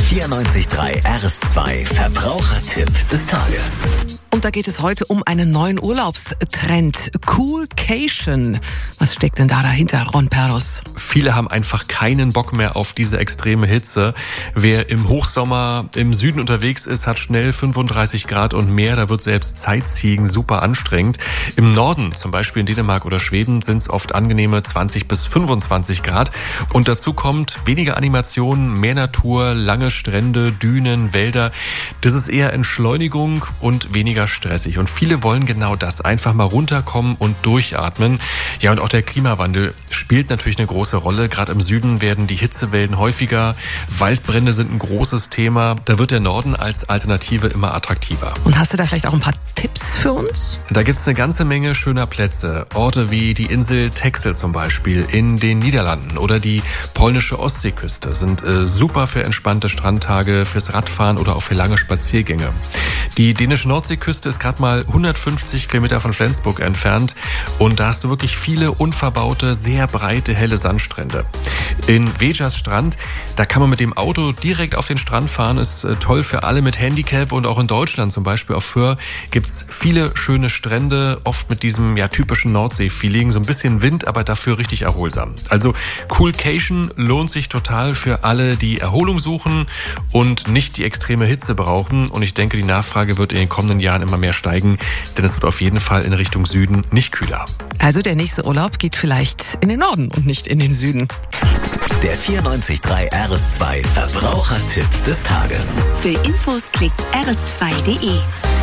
94.3 RS2 Verbrauchertipp des Tages. Und da geht es heute um einen neuen Urlaubstrend. Coolcation. Was steckt denn da dahinter, Ron Perros? Viele haben einfach keinen Bock mehr auf diese extreme Hitze. Wer im Hochsommer im Süden unterwegs ist, hat schnell 35 Grad und mehr. Da wird selbst Sightseeing super anstrengend. Im Norden, zum Beispiel in Dänemark oder Schweden, sind es oft angenehme 20 bis 25 Grad. Und dazu kommt weniger Animationen, mehr Natur, lange Strände, Dünen, Wälder. Das ist eher Entschleunigung und weniger stressig. Und viele wollen genau das, einfach mal runterkommen und durchatmen. Ja, und auch der Klimawandel spielt natürlich eine große Rolle. Gerade im Süden werden die Hitzewellen häufiger. Waldbrände sind ein großes Thema. Da wird der Norden als Alternative immer attraktiver. Und hast du da vielleicht auch ein paar Tipps für uns? Da gibt es eine ganze Menge schöner Plätze. Orte wie die Insel Texel zum Beispiel in den Niederlanden oder die polnische Ostseeküste sind super für entspannte Strandtage, fürs Radfahren oder auch für lange Spaziergänge. Die dänische Nordseeküste ist gerade mal 150 Kilometer von Flensburg entfernt und da hast du wirklich viele unverbaute, sehr breite, helle Sandstrände. In Vejas Strand, da kann man mit dem Auto direkt auf den Strand fahren, ist toll für alle mit Handicap und auch in Deutschland zum Beispiel auf Föhr gibt es viele schöne Strände, oft mit diesem typischen Nordsee-Feeling, so ein bisschen Wind, aber dafür richtig erholsam. Also Coolcation lohnt sich total für alle, die Erholung suchen und nicht die extreme Hitze brauchen und ich denke, die Nachfrage wird in den kommenden Jahren immer mehr steigen, denn es wird auf jeden Fall in Richtung Süden nicht kühler. Also der nächste Urlaub geht vielleicht in den Norden und nicht in den Süden. Der 94.3 RS2 Verbrauchertipp des Tages. Für Infos klickt rs2.de.